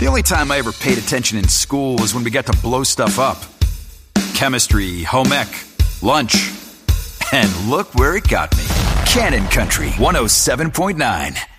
The only time I ever paid attention in school was when we got to blow stuff up. Chemistry, home ec, lunch. And look where it got me. Cannon Country 107.9.